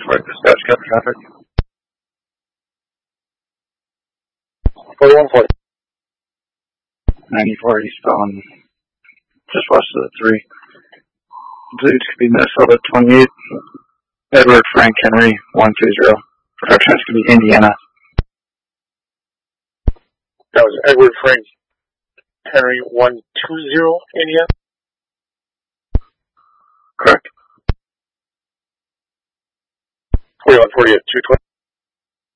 94, dispatch, got traffic. 4140. 94 eastbound, just west of the 3. Due to be Minnesota 28. Edward Frank Henry 120. Production is going to be Indiana. That was Edward Frank Henry 120, Indiana? Correct. 4140 at 220.